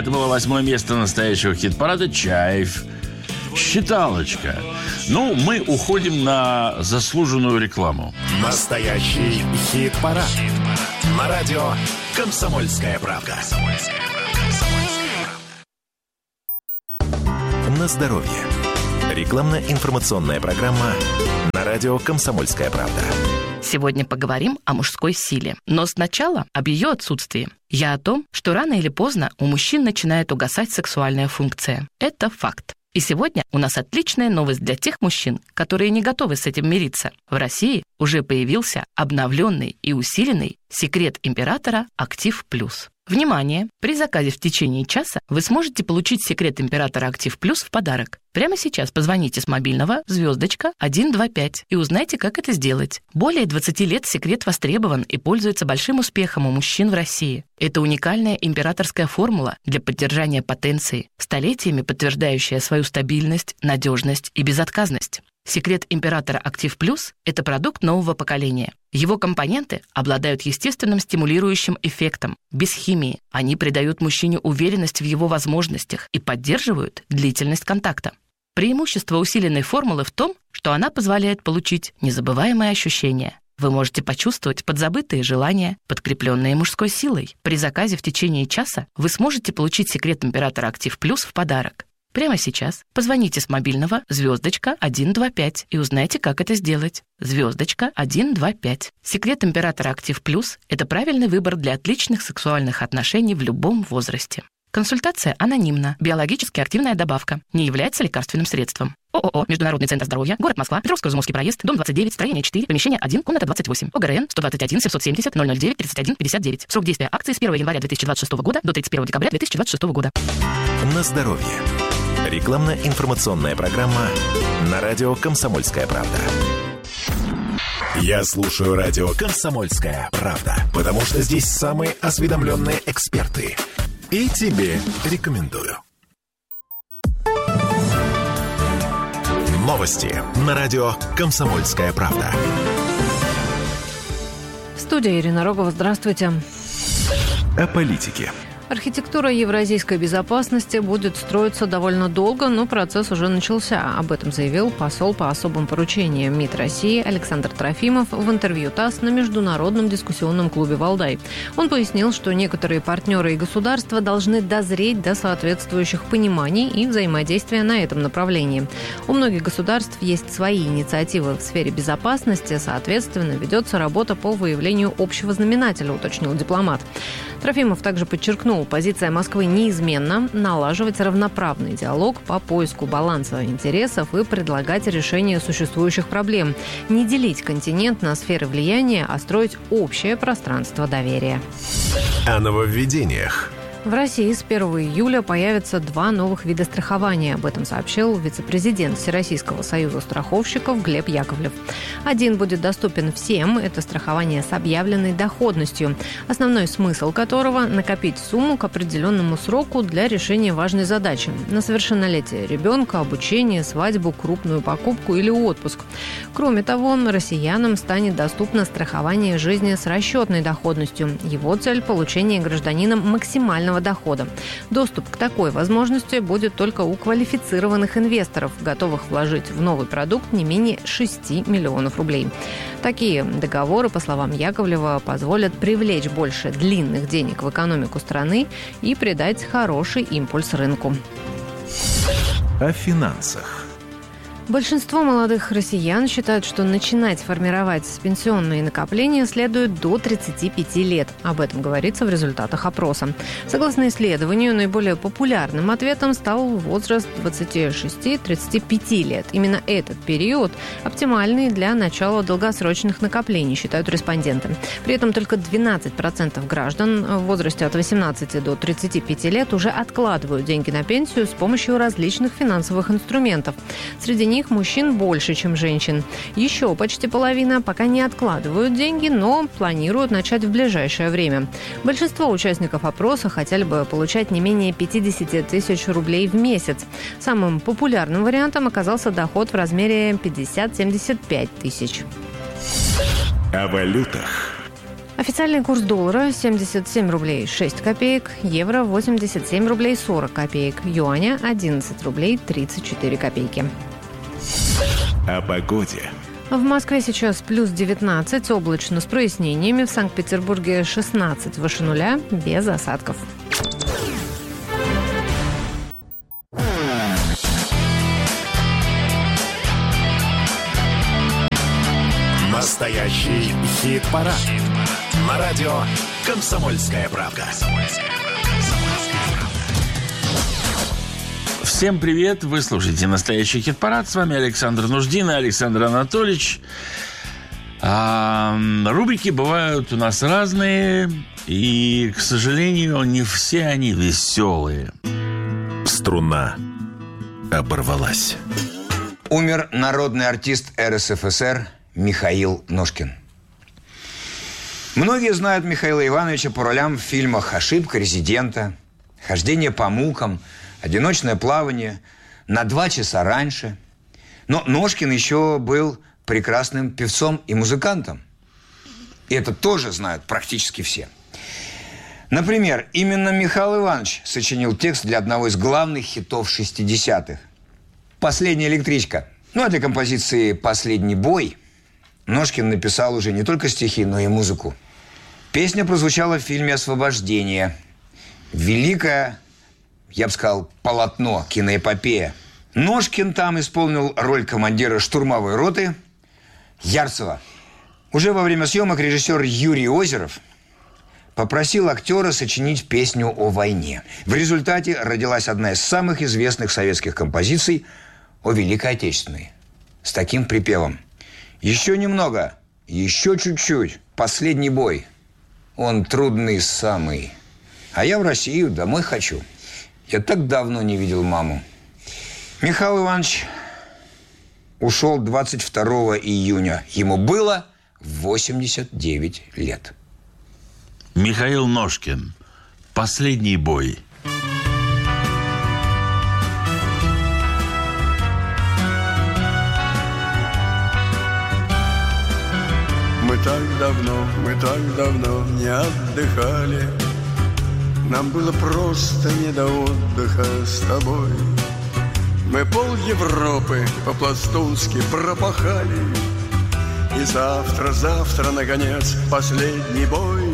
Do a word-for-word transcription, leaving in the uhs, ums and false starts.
Это было восьмое место настоящего хит-парада «Чайф». Считалочка. Ну, мы уходим на заслуженную рекламу. Настоящий хит-парад. Хит-парад. На радио «Комсомольская правда». На здоровье. Рекламно-информационная программа на радио «Комсомольская правда». Сегодня поговорим о мужской силе. Но сначала об ее отсутствии. Я о том, что рано или поздно у мужчин начинает угасать сексуальная функция. Это факт. И сегодня у нас отличная новость для тех мужчин, которые не готовы с этим мириться. В России уже появился обновленный и усиленный секрет императора Актив Плюс. Внимание! При заказе в течение часа вы сможете получить секрет императора Актив Плюс в подарок. Прямо сейчас позвоните с мобильного звездочка один два пять и узнайте, как это сделать. Более двадцати лет секрет востребован и пользуется большим успехом у мужчин в России. Это уникальная императорская формула для поддержания потенции, столетиями подтверждающая свою стабильность, надежность и безотказность. Секрет императора Актив Плюс – это продукт нового поколения. Его компоненты обладают естественным стимулирующим эффектом, без химии. Они придают мужчине уверенность в его возможностях и поддерживают длительность контакта. Преимущество усиленной формулы в том, что она позволяет получить незабываемые ощущения. Вы можете почувствовать подзабытые желания, подкрепленные мужской силой. При заказе в течение часа вы сможете получить секрет императора Актив Плюс в подарок. Прямо сейчас позвоните с мобильного звездочка один два пять и узнайте, как это сделать. Звездочка один два пять. Секрет императора Актив Плюс – это правильный выбор для отличных сексуальных отношений в любом возрасте. Консультация анонимна. Биологически активная добавка. Не является лекарственным средством. ООО «Международный центр здоровья», город Москва, Петровско-Изумовский проезд, дом двадцать девять, строение четыре, помещение один, комната двадцать восемь. ОГРН сто двадцать один семьсот семьдесят ноль ноль девять тридцать один пятьдесят девять. Срок действия акции с первого января две тысячи двадцать шестого года до тридцать первого декабря две тысячи двадцать шестого года. На здоровье. Рекламно-информационная программа на радио «Комсомольская правда». Я слушаю радио «Комсомольская правда», потому что здесь самые осведомленные эксперты. И тебе рекомендую. Новости на радио «Комсомольская правда». В студии Ирина Рогова. Здравствуйте. О политике. Архитектура евразийской безопасности будет строиться довольно долго, но процесс уже начался. Об этом заявил посол по особым поручениям МИД России Александр Трофимов в интервью ТАСС на Международном дискуссионном клубе «Валдай». Он пояснил, что некоторые партнеры и государства должны дозреть до соответствующих пониманий и взаимодействия на этом направлении. У многих государств есть свои инициативы в сфере безопасности, соответственно, ведется работа по выявлению общего знаменателя, уточнил дипломат. Трофимов также подчеркнул, позиция Москвы неизменна – налаживать равноправный диалог по поиску баланса интересов и предлагать решение существующих проблем. Не делить континент на сферы влияния, а строить общее пространство доверия. О нововведениях. В России с первого июля появятся два новых вида страхования. Об этом сообщил вице-президент Всероссийского союза страховщиков Глеб Яковлев. Один будет доступен всем. Это страхование с объявленной доходностью, основной смысл которого – накопить сумму к определенному сроку для решения важной задачи – на совершеннолетие ребенка, обучение, свадьбу, крупную покупку или отпуск. Кроме того, россиянам станет доступно страхование жизни с расчетной доходностью. Его цель – получение гражданином максимального дохода. Доступ к такой возможности будет только у квалифицированных инвесторов, готовых вложить в новый продукт не менее шести миллионов рублей. Такие договоры, по словам Яковлева, позволят привлечь больше длинных денег в экономику страны и придать хороший импульс рынку. О финансах. Большинство молодых россиян считают, что начинать формировать пенсионные накопления следует до тридцати пяти лет. Об этом говорится в результатах опроса. Согласно исследованию, наиболее популярным ответом стал возраст двадцати шести - тридцати пяти лет. Именно этот период оптимальный для начала долгосрочных накоплений, считают респонденты. При этом только двенадцать процентов граждан в возрасте от восемнадцати до тридцати пяти лет уже откладывают деньги на пенсию с помощью различных финансовых инструментов. Среди них мужчин больше, чем женщин. Еще почти половина пока не откладывают деньги, но планируют начать в ближайшее время. Большинство участников опроса хотели бы получать не менее пятьдесят тысяч рублей в месяц. Самым популярным вариантом оказался доход в размере пятьдесят - семьдесят пять тысяч. О валютах. Официальный курс доллара семьдесят семь рублей шесть копеек, евро восемьдесят семь рублей сорок копеек, юаня одиннадцать рублей тридцать четыре копейки. О погоде. В Москве сейчас плюс девятнадцать, облачно с прояснениями. В Санкт-Петербурге шестнадцать выше нуля, без осадков. Настоящий хит-парад. Хит на радио «Комсомольская правда». Всем привет! Вы слушаете «Настоящий хит-парад». С вами Александр Нуждин и Александр Анатольевич. А, рубрики бывают у нас разные, и, к сожалению, не все они веселые. Струна оборвалась. Умер народный артист эр эс эф эс эр Михаил Ножкин. Многие знают Михаила Ивановича по ролям в фильмах «Ошибка резидента», «Хождение по мукам», «Одиночное плавание», «На два часа раньше». Но Ножкин еще был прекрасным певцом и музыкантом. И это тоже знают практически все. Например, именно Михаил Иванович сочинил текст для одного из главных хитов шестидесятых. «Последняя электричка». Ну, а для композиции «Последний бой» Ножкин написал уже не только стихи, но и музыку. Песня прозвучала в фильме «Освобождение». Великое, я бы сказал, полотно, киноэпопея. Ножкин там исполнил роль командира штурмовой роты Ярцева. Уже во время съемок режиссер Юрий Озеров попросил актера сочинить песню о войне. В результате родилась одна из самых известных советских композиций о Великой Отечественной. С таким припевом: «Еще немного, еще чуть-чуть, последний бой. Он трудный самый. А я в Россию домой хочу. Я так давно не видел маму». Михаил Иванович ушел двадцать второго июня. Ему было восемьдесят девять лет. Михаил Ножкин. «Последний бой». Мы так давно, мы так давно не отдыхали. Нам было просто не до отдыха с тобой. Мы пол Европы по-пластунски пропахали. И завтра, завтра, наконец, последний бой.